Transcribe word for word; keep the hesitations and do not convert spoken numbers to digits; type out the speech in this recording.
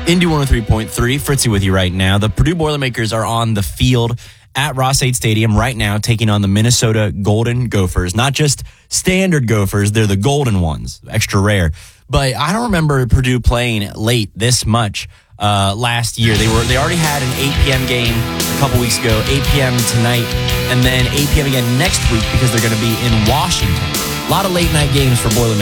Indy one oh three point three, Fritzy with you right now. The Purdue Boilermakers are on the field at Ross-Ade Stadium right now, taking on the Minnesota Golden Gophers. Not just standard Gophers, they're the golden ones, extra rare. But I don't remember Purdue playing late this much uh, last year. They were they already had an eight p.m. game a couple weeks ago, eight p.m. tonight, and then eight p.m. again next week because they're going to be in Washington. A lot of late night games for Boilermakers.